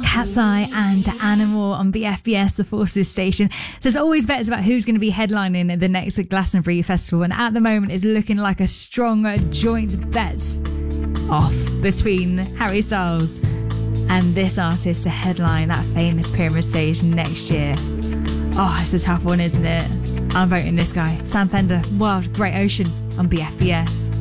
Cat's Eye and Animal on BFBS, the Forces station. So there's always bets about who's going to be headlining the next Glastonbury Festival, and at the moment it's looking like a strong joint bet off between Harry Styles and this artist to headline that famous Pyramid stage next year. Oh, it's a tough one, isn't it? I'm voting this guy, Sam Fender, Wild Great Ocean on BFBS.